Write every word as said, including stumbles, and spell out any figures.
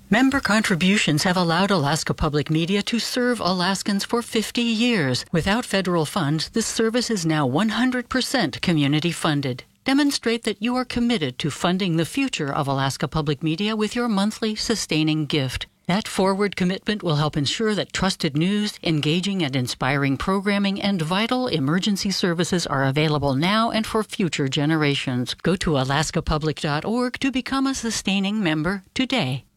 Member contributions have allowed Alaska Public Media to serve Alaskans for fifty years. Without federal funds, this service is now one hundred percent community funded. Demonstrate that you are committed to funding the future of Alaska Public Media with your monthly sustaining gift. That forward commitment will help ensure that trusted news, engaging and inspiring programming, and vital emergency services are available now and for future generations. Go to alaska public dot org to become a sustaining member today.